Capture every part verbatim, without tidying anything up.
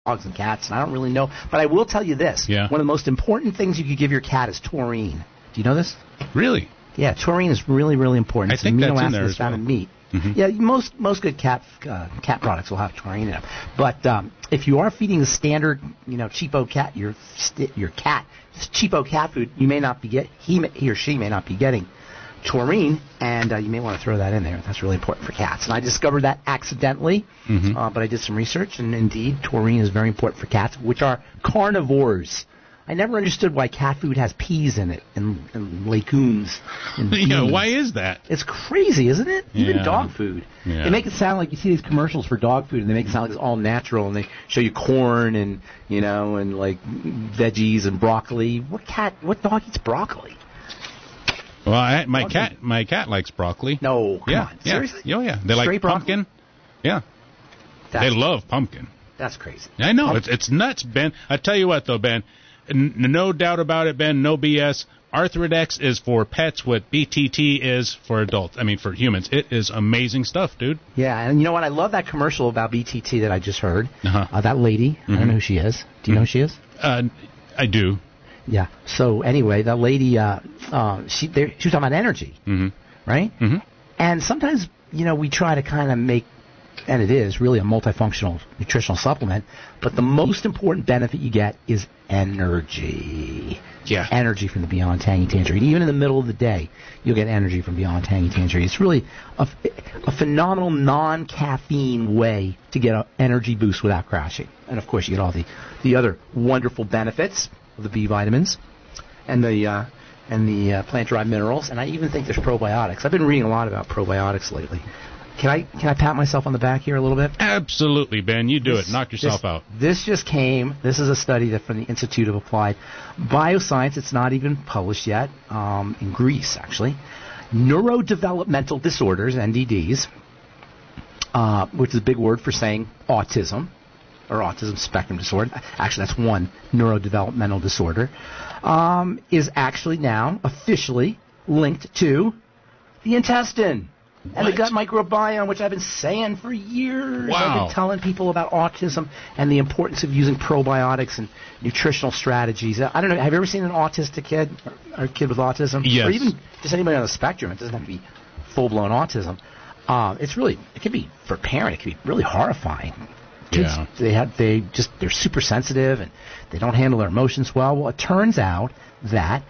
dogs and cats, and I don't really know. But I will tell you this. Yeah. One of the most important things you could give your cat is taurine. Do you know this? Really? Yeah, taurine is really, really important. I It's think an that's amino in acid there that's as found well. in meat. Mm-hmm. Yeah, most most good cat uh, cat products will have taurine in them. But um, if you are feeding the standard, you know, cheapo cat your st- your cat cheapo cat food, you may not be get he may, he or she may not be getting taurine, and uh, you may want to throw that in there. That's really important for cats. And I discovered that accidentally, Mm-hmm. uh, but I did some research, and indeed, taurine is very important for cats, which are carnivores. I never understood why cat food has peas in it and, and legumes. And Yeah, beans. why is that? It's crazy, isn't it? Even Yeah. dog food. Yeah. They make it sound like you see these commercials for dog food, and they make it sound like it's all natural, and they show you corn and you know and like veggies and broccoli. What cat? What dog eats broccoli? Well, I, my Broccoli. cat, my cat likes broccoli. No, come yeah, on, yeah, seriously? oh yeah, they Straight like broccoli? pumpkin. Yeah, That's, they love pumpkin. That's crazy. I know Pump- it's it's nuts, Ben. I tell you what, though, Ben, n- no doubt about it, Ben. No B S. Arthrodex is for pets what B T T is for adults. I mean, for humans. It is amazing stuff, dude. Yeah, and you know what? I love that commercial about B T T that I just heard. Uh-huh. Uh, that lady, I don't know who she is. Do you know who she is? Uh, I do. Yeah. So anyway, that lady, uh, uh, she there, she was talking about energy, Mm-hmm. right? Mm-hmm. And sometimes, you know, we try to kind of make, and it is really a multifunctional nutritional supplement, but the most important benefit you get is energy. Yeah. Energy from the Beyond Tangy Tangerine. Even in the middle of the day, you'll get energy from Beyond Tangy Tangerine. It's really a, a phenomenal non-caffeine way to get an energy boost without crashing. And, of course, you get all the, the other wonderful benefits of the B vitamins and the uh, and the uh, plant-derived minerals. And I even think there's probiotics. I've been reading a lot about probiotics lately. Can I can I pat myself on the back here a little bit? Absolutely, Ben. You do This- it. Knock yourself this, out. This just came. This is a study that from the Institute of Applied Bioscience. It's not even published yet. Um, in Greece, actually, neurodevelopmental disorders (N D Ds), uh, which is a big word for saying autism or autism spectrum disorder. Actually, that's one neurodevelopmental disorder. Um, is actually now officially linked to the intestine. And the What? gut microbiome, which I've been saying for years. I've Wow. been telling people about autism and the importance of using probiotics and nutritional strategies. I don't know. Have you ever seen an autistic kid or a kid with autism? Yes. Or even just anybody on the spectrum. It doesn't have to be full-blown autism. Uh, it's really, it can be, for a parent, it can be really horrifying. Kids, Yeah. they have, they just, they're super sensitive and they don't handle their emotions well. Well, it turns out that,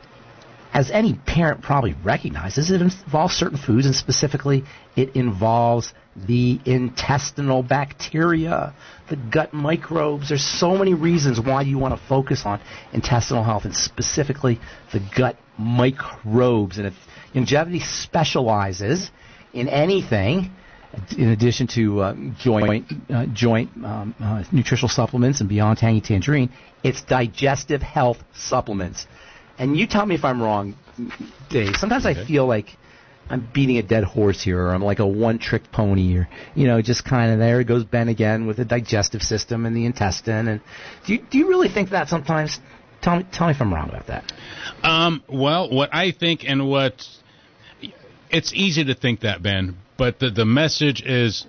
as any parent probably recognizes, it involves certain foods, and specifically it involves the intestinal bacteria, the gut microbes. There's so many reasons why you want to focus on intestinal health, and specifically the gut microbes. And if Longevity specializes in anything, in addition to uh, joint uh, joint um, uh, nutritional supplements and Beyond Tangy Tangerine, it's digestive health supplements. And you tell me if I'm wrong, Dave. Sometimes Okay. I feel like I'm beating a dead horse here, or I'm like a one-trick pony, or, you know, just kind of there goes Ben again with the digestive system and the intestine. And do you, do you really think that sometimes? Tell me, tell me if I'm wrong about that. Um, well, what I think and what it's easy to think that, Ben, but the, the message is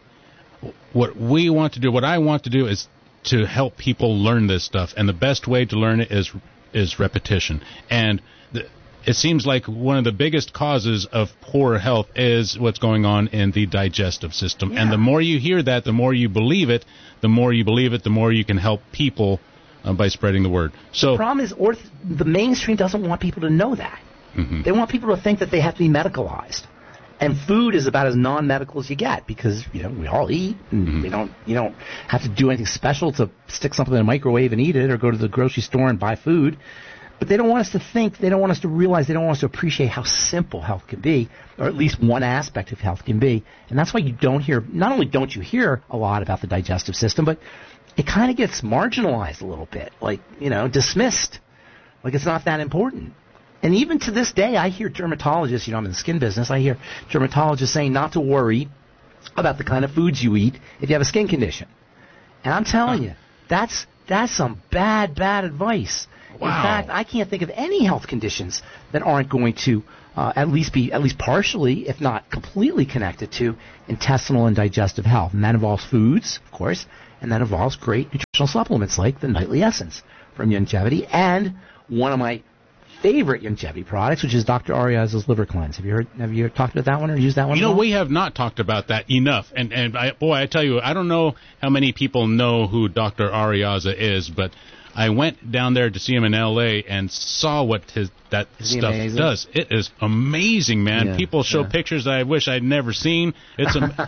what we want to do, what I want to do is to help people learn this stuff. And the best way to learn it is is repetition. And the, it seems like one of the biggest causes of poor health is what's going on in the digestive system. Yeah. And the more you hear that, the more you believe it, the more you believe it, the more you can help people uh, by spreading the word. So The problem is orth- the mainstream doesn't want people to know that. Mhm. They want people to think that they have to be medicalized. And food is about as non-medical as you get, because, you know, we all eat, and Mhm. we don't, you don't have to do anything special to stick something in a microwave and eat it, or go to the grocery store and buy food. But they don't want us to think, they don't want us to realize, they don't want us to appreciate how simple health can be, or at least one aspect of health can be. And that's why you don't hear, not only don't you hear a lot about the digestive system, but it kind of gets marginalized a little bit, like, you know, dismissed, like it's not that important. And even to this day, I hear dermatologists, you know, I'm in the skin business, I hear dermatologists saying not to worry about the kind of foods you eat if you have a skin condition. And I'm telling Huh. you, that's that's some bad, bad advice. Wow. In fact, I can't think of any health conditions that aren't going to uh, at least be at least partially, if not completely, connected to intestinal and digestive health. And that involves foods, of course, and that involves great nutritional supplements like the Nightly Essence from Youngevity, and one of my favorite Youngevity products, which is Doctor Arias's Liver Cleanse. Have you heard? Have you talked about that one or used that one? You know, we have not talked about that enough. And and I, boy, I tell you, I don't know how many people know who Doctor Ariasa is, but I went down there to see him in L A and saw what his that Isn't stuff does. It is amazing, man. Yeah, People show yeah. pictures that I wish I'd never seen. It's am-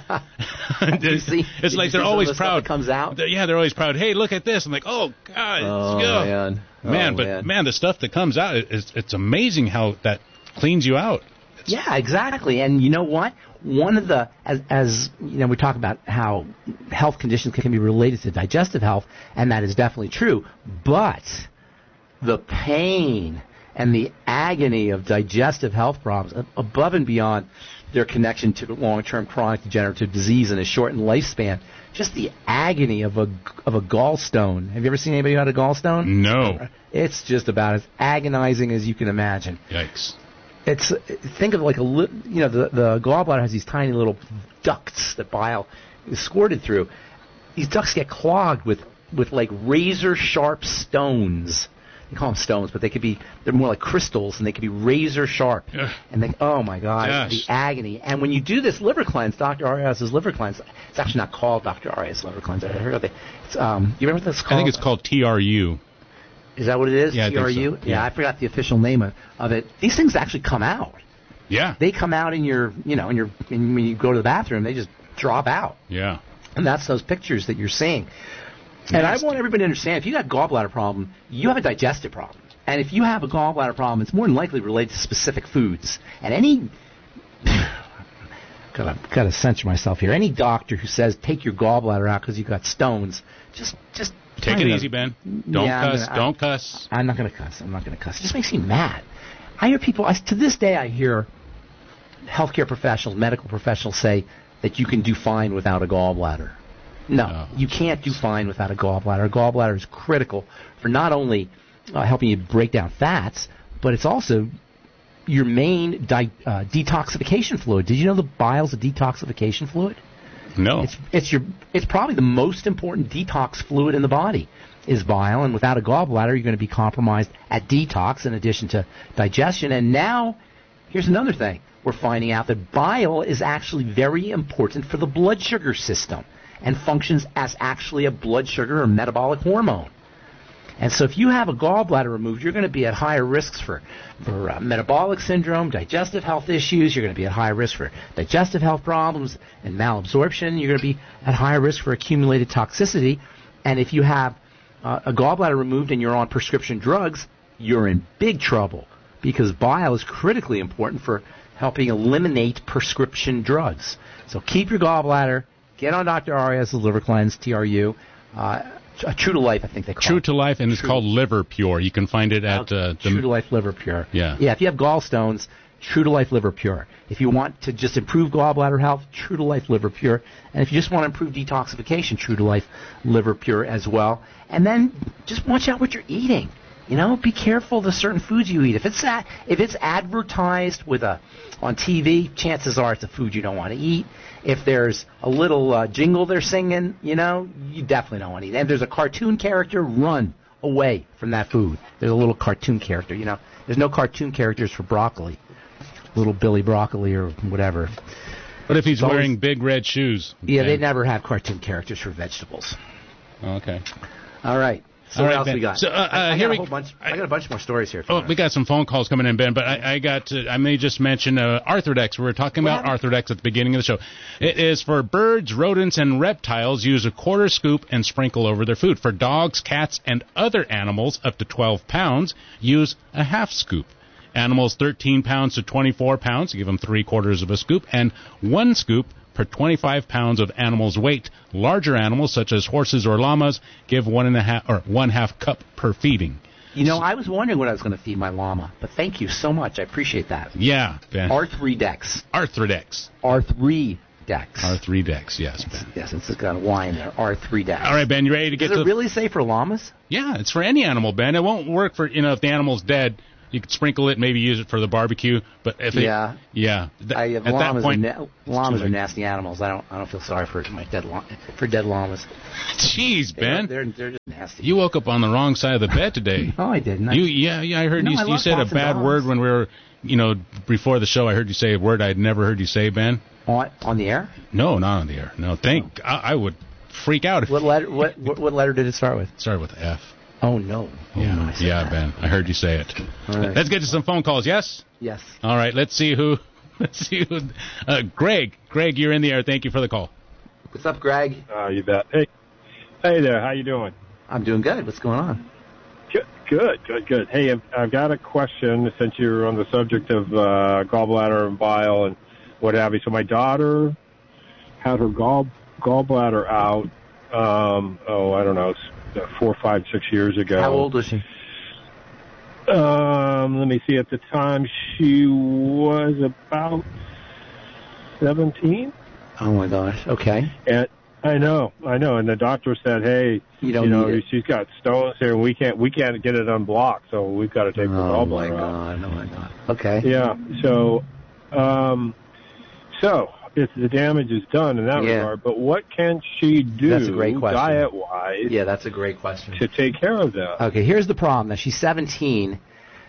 it's, see, it's like they're always proud. Comes out. They're, yeah, they're always proud. Hey, look at this. I'm like, oh God, Oh, it's good. man. Oh, man, but man. man, the stuff that comes out, it's it's amazing how that cleans you out. Yeah, exactly. And you know what? One of the, as, as you know, we talk about how health conditions can be related to digestive health, and that is definitely true. But the pain and the agony of digestive health problems, above and beyond their connection to long-term chronic degenerative disease and a shortened lifespan, just the agony of a of a gallstone. Have you ever seen anybody who had a gallstone? No. It's just about as agonizing as you can imagine. Yikes. It's think of like a li- you know the the gallbladder has these tiny little ducts that bile is squirted through. These ducts get clogged with with like razor sharp stones. You call them stones, but they could be they're more like crystals, and they could be razor sharp. Ugh. And they oh my god, Gosh. the agony. And when you do this liver cleanse, Doctor Arias's liver cleanse, it's actually not called Doctor Arias liver cleanse. I heard of it. It's um, you remember what that's called? I think it's called T R U. Is that what it is? Yeah, I T think R U? so. Yeah, Yeah. I forgot the official name of, of it. These things actually come out. Yeah. They come out in your, you know, in your, in, when you go to the bathroom, they just drop out. Yeah. And that's those pictures that you're seeing. And I Nasty. want everybody to understand, if you got a gallbladder problem, you have a digestive problem. And if you have a gallbladder problem, it's more than likely related to specific foods. And any, gotta, gotta censor myself here, any doctor who says take your gallbladder out because you got stones, just, just Take kind it of- easy, Ben. Don't Yeah, I'm cuss. gonna- I- don't cuss. I'm not going to cuss. I'm not going to cuss. It just makes me mad. I hear people, I, to this day, I hear healthcare professionals, medical professionals say that you can do fine without a gallbladder. No, No. you can't do fine without a gallbladder. A gallbladder is critical for not only uh, helping you break down fats, but it's also your main di- uh, detoxification fluid. Did you know the bile's a detoxification fluid? No. It's it's your it's probably the most important detox fluid in the body is bile, and without a gallbladder, you're going to be compromised at detox in addition to digestion. And now, here's another thing: we're finding out that bile is actually very important for the blood sugar system and functions as actually a blood sugar or metabolic hormone. And so if you have a gallbladder removed, you're going to be at higher risks for, for uh, metabolic syndrome, digestive health issues. You're going to be at higher risk for digestive health problems and malabsorption. You're going to be at higher risk for accumulated toxicity. And if you have uh, a gallbladder removed and you're on prescription drugs, you're in big trouble because bile is critically important for helping eliminate prescription drugs. So keep your gallbladder. Get on Doctor Arias's Liver Cleanse, T R U. Uh, Uh, True to Life, I think they call True it. to Life, and it's True. called Liver Pure. You can find it at uh, True to the. Life Liver Pure. Yeah. Yeah, if you have gallstones, True to Life Liver Pure. If you want to just improve gallbladder health, True to Life Liver Pure. And if you just want to improve detoxification, True to Life Liver Pure as well. And then just watch out what you're eating. You know, be careful of the certain foods you eat. If it's a, if it's advertised with a on T V, chances are it's a food you don't want to eat. If there's a little uh, jingle they're singing, you know, you definitely don't want to eat. And if there's a cartoon character, run away from that food. There's a little cartoon character, you know. There's no cartoon characters for broccoli. Little Billy Broccoli or whatever. But if he's It's always- wearing big red shoes. Yeah, Ben. they never have cartoon characters for vegetables. Okay. All right. So All what right, else Ben. we got? So, uh, uh, I, I here got we- a whole bunch. I, got a bunch more stories here. if you Oh, want. we got some phone calls coming in, Ben, but I, I got to, I may just mention uh, Arthrodex. We were talking What about Arthrodex at the beginning of the show. It is for birds, rodents, and reptiles. Use a quarter scoop and sprinkle over their food. For dogs, cats, and other animals up to twelve pounds, use a half scoop. Animals thirteen pounds to twenty-four pounds, give them three quarters of a scoop, and one scoop per twenty-five pounds of animal's weight. Larger animals, such as horses or llamas, give one and a half or one half cup per feeding. You know, I was wondering what I was going to feed my llama, but thank you so much. I appreciate that. Yeah, Ben. Arthrodex. Arthrodex. Arthrodex. Dex. R three Dex, yes, Ben. Yes, it's got a Y in there. R three Dex. All right, Ben, you ready to get Does to it the... really say for llamas? Yeah, it's for any animal, Ben. It won't work for, you know, if the animal's dead. You could sprinkle it, maybe use it for the barbecue. But if it, yeah, yeah, th- I, at llamas that point, are na- llamas are nasty animals. I don't, I don't feel sorry for my dead llama, for dead llamas. Jeez, Ben, they're, they're they're just nasty. You woke up on the wrong side of the bed today. No, I didn't. I, you, yeah, yeah, I heard no, you. I You said a bad dogs. word when we were, you know, before the show. I heard you say a word I'd never heard you say, Ben. On, on the air? No, not on the air. No, thank. I, I would freak out if. What letter? What, what what letter did it start with? Started with F. Oh no. Oh, yeah, no, yeah, that. Ben. I heard you say it. Right. Let's get to some phone calls. Yes. Yes. All right. Let's see who. Let's see who. Uh, Greg. Greg, you're in the air. Thank you for the call. What's up, Greg? Uh, you bet. Hey, hey there. How you doing? I'm doing good. What's going on? Good, good, good. good. Hey, I've, I've got a question since you're on the subject of uh, gallbladder and bile and what have you. So my daughter had her gall gallbladder out. Um, oh, I don't know, four, five, six years ago. How old was she? Um, let me see. At the time, she was about seventeen. Oh my gosh. Okay. And I know, I know. And the doctor said, "Hey, you, don't you know, need it. she's got stones here, and we can't, we can't get it unblocked, so we've got to take her Oh gallbladder my out." god. Oh my god. Okay. Yeah. So, um, so if the damage is done in that Yeah. regard, but what can she do, That's a great question. diet-wise, Yeah, that's a great question. to take care of that? Okay, here's the problem. Now, she's seventeen,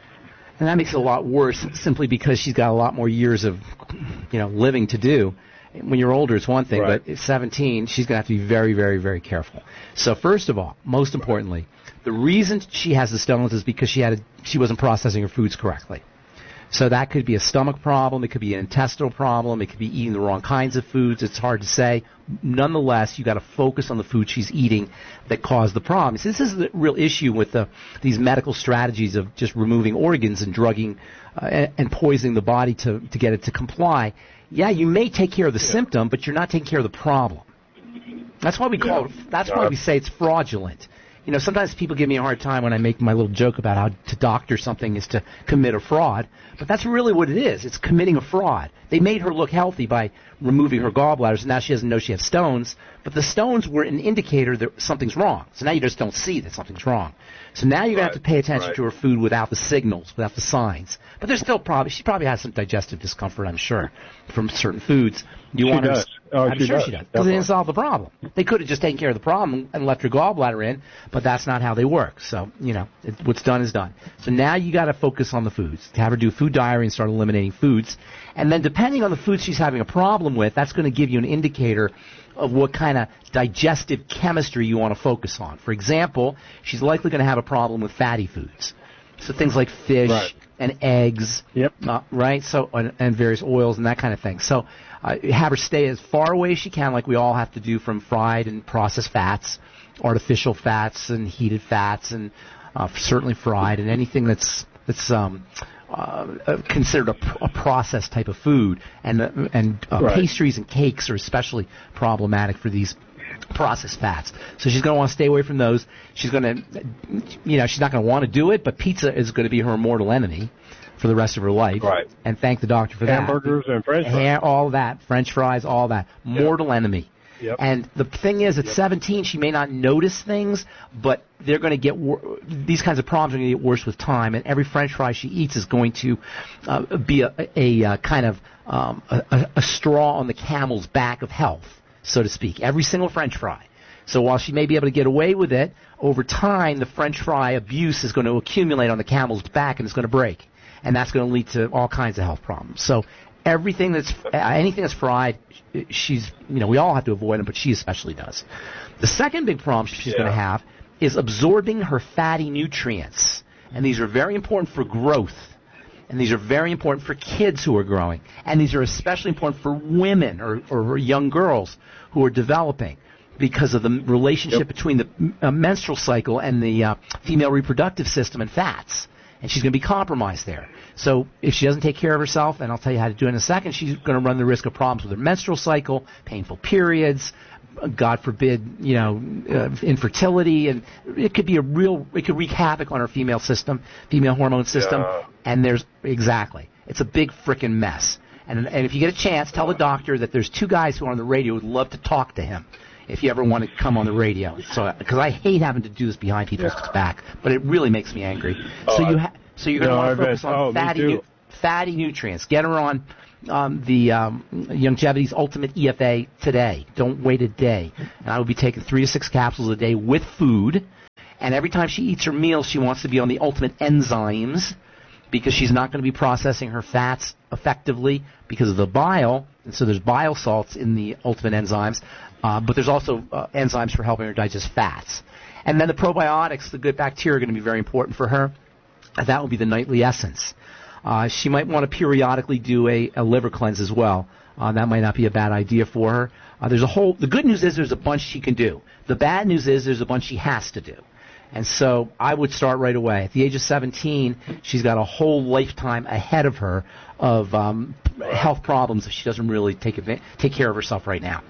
and that makes it a lot worse simply because she's got a lot more years of, you know, living to do. When you're older, it's one thing, Right. but at seventeen, she's going to have to be very, very, very careful. So first of all, most importantly, the reason she has the stones is because she had a, she wasn't processing her foods correctly. So that could be a stomach problem, it could be an intestinal problem, it could be eating the wrong kinds of foods, it's hard to say. Nonetheless, you've got to focus on the food she's eating that caused the problem. So this is the real issue with the, these medical strategies of just removing organs and drugging uh, and, and poisoning the body to, to get it to comply. Yeah, you may take care of the yeah. symptom, but you're not taking care of the problem. That's why we call yeah. it, that's why we say it's fraudulent. You know, sometimes people give me a hard time when I make my little joke about how to doctor something is to commit a fraud, but that's really what it is. It's committing a fraud. They made her look healthy by removing her gallbladders, and now she doesn't know she has stones, but the stones were an indicator that something's wrong. So now you just don't see that something's wrong. So now you're going right. to have to pay attention right. to her food without the signals, without the signs. But there's still probably, she probably has some digestive discomfort, I'm sure, from certain foods. You she want does. To, oh, I'm she sure does. she does. Because they didn't solve the problem. They could have just taken care of the problem and left her gallbladder in, but that's not how they work. So, you know, it, what's done is done. So now you got to focus on the foods. Have her do food diary and start eliminating foods. And then depending on the foods she's having a problem with, that's going to give you an indicator of what kind of digestive chemistry you want to focus on. For example, she's likely going to have a problem with fatty foods. So things like fish right. and eggs, yep. uh, right? So and, and various oils and that kind of thing. So uh, have her stay as far away as she can, like we all have to do, from fried and processed fats, artificial fats and heated fats, and uh, certainly fried, and anything that's that's um, uh, considered a, pr- a processed type of food. And uh, and uh, right. pastries and cakes are especially problematic for these processed fats. So she's going to want to stay away from those. She's going to, you know, she's not going to want to do it, but pizza is going to be her mortal enemy for the rest of her life. Right. And thank the doctor for Hamburgers that. and French fries. Ha- all that, French fries, all that. Mortal yep. enemy. Yep. And the thing is, at yep. seventeen, she may not notice things, but they're going to get wor- these kinds of problems are going to get worse with time. And every French fry she eats is going to uh, be a, a, a kind of um, a, a straw on the camel's back of health, so to speak. Every single French fry. So while she may be able to get away with it, over time the French fry abuse is going to accumulate on the camel's back and it's going to break, and that's going to lead to all kinds of health problems. So everything that's uh, anything that's fried, she's you know we all have to avoid them, but she especially does. The second big problem she's yeah. going to have is absorbing her fatty nutrients, and these are very important for growth. And these are very important for kids who are growing. And these are especially important for women or, or young girls who are developing because of the relationship yep. between the uh, menstrual cycle and the uh, female reproductive system and fats. And she's going to be compromised there. So if she doesn't take care of herself, and I'll tell you how to do it in a second, she's going to run the risk of problems with her menstrual cycle, painful periods, God forbid, you know, uh, infertility, and it could be a real, it could wreak havoc on her female system, female hormone system, yeah. and there's, exactly, it's a big frickin' mess. And, and if you get a chance, tell the doctor that there's two guys who are on the radio who would love to talk to him if you ever want to come on the radio. So, because I hate having to do this behind people's Yeah. back, but it really makes me angry. Oh, so you I- ha- so you're going to No, want I to focus bet. on Oh, me fatty too. nu- fatty nutrients. Get her on um, the um, Longevity's Ultimate E F A today. Don't wait a day. And I will be taking three to six capsules a day with food. And every time she eats her meal, she wants to be on the Ultimate Enzymes because she's not going to be processing her fats effectively because of the bile. And so there's bile salts in the Ultimate Enzymes, uh, but there's also uh, enzymes for helping her digest fats. And then the probiotics, the good bacteria, are going to be very important for her. And that will be the Nightly Essence. Uh, she might want to periodically do a, a liver cleanse as well. Uh, that might not be a bad idea for her. Uh, there's a whole. The good news is there's a bunch she can do. The bad news is there's a bunch she has to do. And so I would start right away. At the age of seventeen, she's got a whole lifetime ahead of her of um, health problems if she doesn't really take adva- take care of herself right now.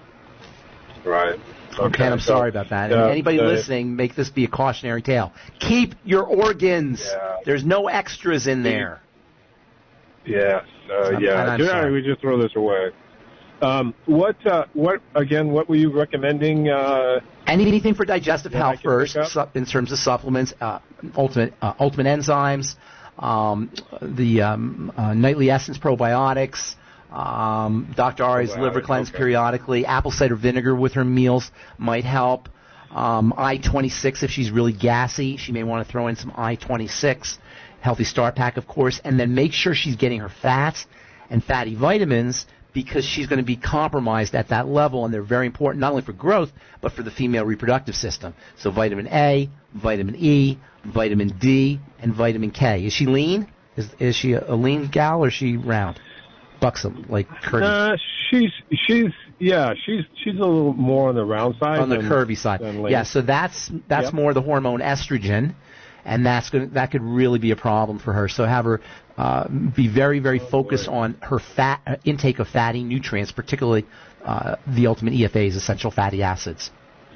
Right. Okay, I'm so, sorry about that. uh, And anybody uh, listening, make this be a cautionary tale. Keep your organs. Yeah. There's no extras in there. Yes. Uh, I'm- yeah. and I'm yeah. sorry. We just throw this away. Um, what? Uh, what? Again? What were you recommending? Uh, Any- Anything for digestive Yeah, I health can first, pick up. su- in terms of supplements, uh, ultimate uh, ultimate enzymes, um, the um, uh, Nightly Essence probiotics, um, Doctor Ari's Probiotics, liver cleanse okay. periodically, apple cider vinegar with her meals might help. Um, I twenty-six if she's really gassy, she may want to throw in some I twenty-six, Healthy Start Pack, of course, and then make sure she's getting her fats and fatty vitamins, because she's going to be compromised at that level, and they're very important not only for growth, but for the female reproductive system. So vitamin A, vitamin E, vitamin D, and vitamin K. Is she lean? Is is she a lean gal, or is she round? Buxom, like curvy? uh, she's she's yeah she's she's a little more on the round side. On the than- curvy side. than lean. Yeah, so that's that's Yep. more the hormone estrogen, and that's going that could really be a problem for her. So have her uh, be very very focused boy. on her fat uh, intake of fatty nutrients, particularly uh, the Ultimate E F A's essential fatty acids.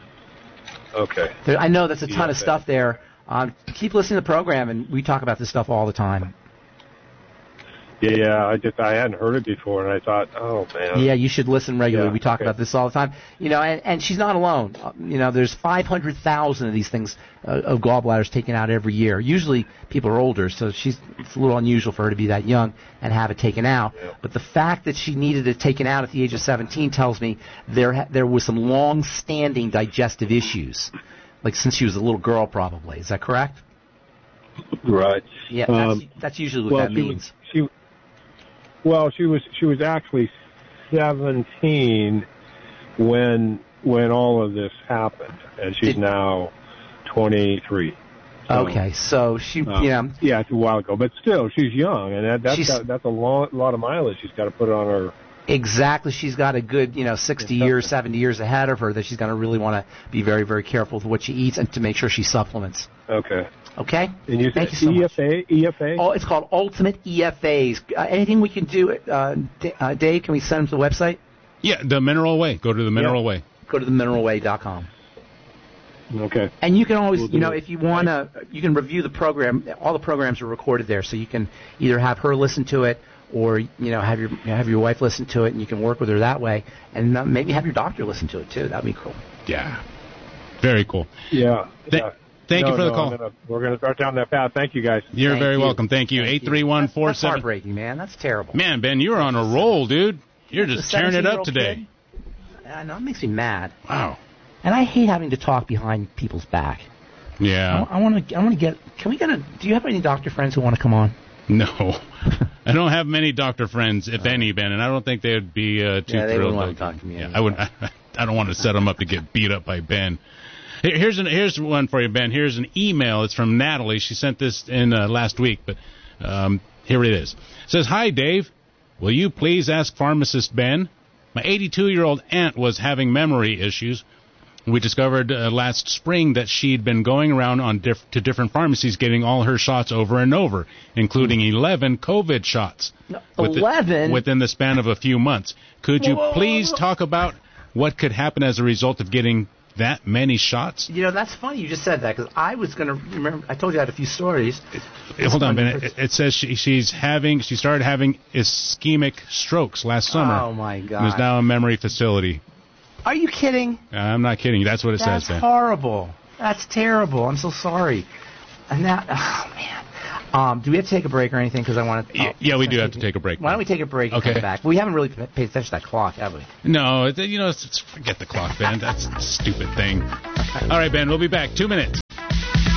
Okay. There, I know that's a ton E F A. of stuff there. Um, keep listening to the program, and we talk about this stuff all the time. Yeah, I just I hadn't heard it before, and I thought, oh man. Yeah, you should listen regularly. Yeah, we talk okay. about this all the time. You know, and, and she's not alone. Uh, You know, there's five hundred thousand of these things uh, of gallbladders taken out every year. Usually people are older, so she's it's a little unusual for her to be that young and have it taken out. Yeah. But the fact that she needed it taken out at the age of seventeen tells me there ha- there was some long-standing digestive issues, like since she was a little girl, probably. Is that correct? Right. Yeah, that's, Um, that's usually what well, that she means. was, she, well, she was she was actually seventeen when when all of this happened, and she's Did- now twenty-three. So, Okay, so she, uh, you know, yeah, it's a while ago, but still, she's young, and that, that's She's- got, that's a long, lot of mileage she's got to put on her. exactly. She's got a good, you know, sixty Yeah. years, seventy years ahead of her that she's going to really want to be very, very careful with what she eats and to make sure she supplements. Okay. Okay? And you Thank said you so much. E F A, E F A. Oh, it's called Ultimate E F A's. Uh, anything we can do, uh, D- uh, Dave, can we send them to the website? Yeah, the Mineral Way. Go to the Mineral Yeah. Way. Go to the mineral way dot com. Okay. And you can always, We'll you know, do it. if you want to, you can review the program. All the programs are recorded there, so you can either have her listen to it, or you know, have your have your wife listen to it, and you can work with her that way. And uh, maybe have your doctor listen to it too. That'd be cool. Yeah. Very cool. Yeah. Th- yeah. Thank No, you for the no, call. I'm gonna- we're going to start down that path. Thank you, guys. You're Thank very you. welcome. Thank you. Thank Eight three one four That's seven. heartbreaking, man. That's terrible. Man, Ben, you're on a roll, dude. You're just The tearing it up seventeen-year-old today. kid? I know, it makes me mad. Wow. And I hate having to talk behind people's back. Yeah. I want to. I want to get. Can we get a? Do you have any doctor friends who want to come on? No. I don't have many doctor friends, if any, Ben, and I don't think they would be uh, too Yeah, they thrilled. wouldn't want to talk to me Yeah, anyway. I would. I don't want to set them up to get beat up by Ben. Here- Here's an here's one for you, Ben. Here's an email. It's from Natalie. She sent this in uh, last week, but um, here it is. It says, "Hi, Dave. Will you please ask pharmacist Ben? My eighty-two-year-old aunt was having memory issues. We discovered uh, last spring that she'd been going around on diff- to different pharmacies getting all her shots over and over, including eleven COVID shots. Within- eleven? Within the span of a few months. Could you Whoa. please talk about what could happen as a result of getting that many shots? You know, that's funny you just said that, because I was going to remember, I told you I had a few stories. It, hold on, Ben. It, it says she, she's having, she started having ischemic strokes last summer. Oh, my God. And is now in a memory facility. Are you kidding? I'm not kidding. That's what it That's says, Ben. That's horrible. That's terrible. I'm so sorry. And that, oh, man. Um, do we have to take a break or anything? Because I want to. Oh, yeah, we do have to take a break. Why don't we take a break and okay. come back? We haven't really paid attention to that clock, have we? No, you know, forget the clock, Ben. That's a stupid thing. All right, Ben, we'll be back. Two minutes.